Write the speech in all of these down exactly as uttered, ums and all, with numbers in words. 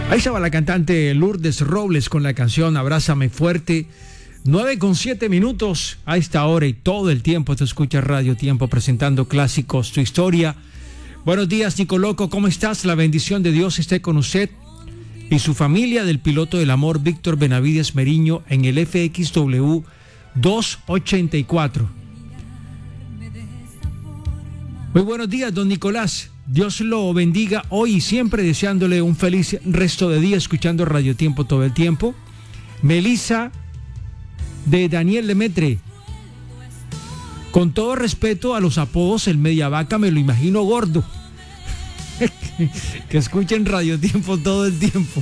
Ahí estaba la cantante Lourdes Robles con la canción Abrázame Fuerte. nueve con siete minutos a esta hora y todo el tiempo te escucha Radio Tiempo presentando clásicos, tu historia. Buenos días, Nicoloco, ¿cómo estás? La bendición de Dios esté con usted y su familia, del piloto del amor Víctor Benavides Meriño en el F X W doscientos ochenta y cuatro. Muy buenos días, don Nicolás. Dios lo bendiga hoy y siempre, deseándole un feliz resto de día escuchando Radio Tiempo todo el tiempo. Melissa de Daniel Lemetre. Con todo respeto a los apodos, el Media Vaca me lo imagino gordo. Que escuchen Radio Tiempo todo el tiempo.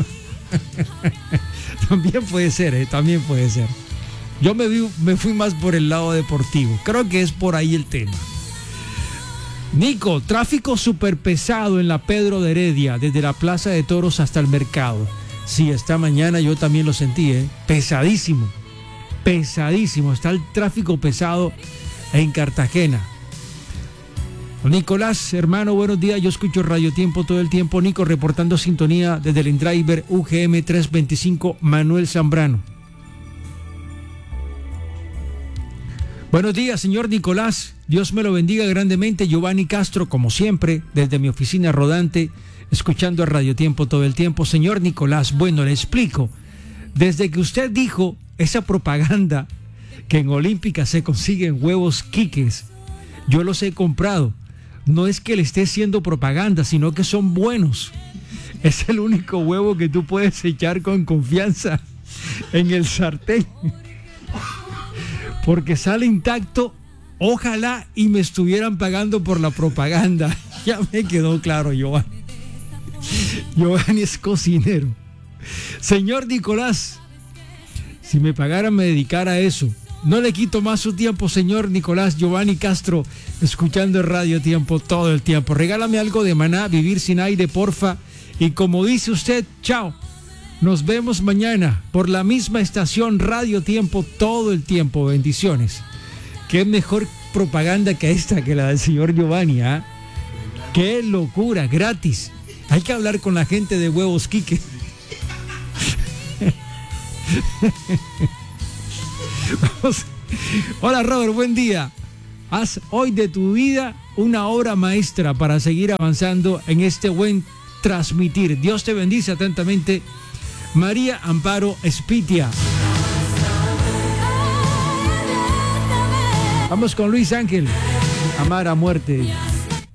También puede ser, ¿eh? También puede ser. Yo me, vi, me fui más por el lado deportivo. Creo que es por ahí el tema. Nico, tráfico súper pesado en la Pedro de Heredia, desde la Plaza de Toros hasta el mercado. Sí, esta mañana yo también lo sentí, ¿eh? Pesadísimo, pesadísimo. Está el tráfico pesado en Cartagena. Nicolás, hermano, buenos días. Yo escucho Radio Tiempo todo el tiempo. Nico, reportando sintonía desde el InDriver U G M trescientos veinticinco, Manuel Zambrano. Buenos días, señor Nicolás. Dios me lo bendiga grandemente. Giovanni Castro, como siempre, desde mi oficina rodante, escuchando a Radio Tiempo todo el tiempo. Señor Nicolás, bueno, le explico. Desde que usted dijo esa propaganda que en Olímpica se consiguen huevos quiques, yo los he comprado. No es que le esté haciendo propaganda, sino que son buenos. Es el único huevo que tú puedes echar con confianza en el sartén. Porque sale intacto. Ojalá y me estuvieran pagando por la propaganda. Ya me quedó claro, Giovanni. Giovanni es cocinero. Señor Nicolás, si me pagaran me dedicara a eso. No le quito más su tiempo, señor Nicolás. Giovanni Castro, escuchando Radio Tiempo todo el tiempo. Regálame algo de Maná, Vivir sin aire, porfa. Y como dice usted, chao. Nos vemos mañana por la misma estación Radio Tiempo todo el tiempo. Bendiciones. Qué mejor propaganda que esta, que la del señor Giovanni, ¿ah? ¿eh? Qué locura, gratis. Hay que hablar con la gente de Huevos Quique. Vamos. Hola, Robert, buen día. Haz hoy de tu vida una obra maestra para seguir avanzando en este buen transmitir. Dios te bendice atentamente. María Amparo Espitia. Vamos con Luis Ángel. Amar a muerte.